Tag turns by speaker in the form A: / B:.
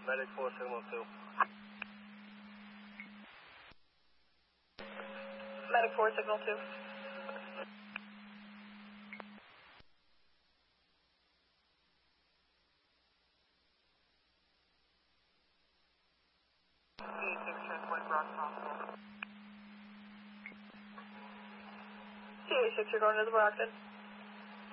A: Medic 4 signal 2.
B: Medic 4 signal 2. CA6, you're going to the Brockton.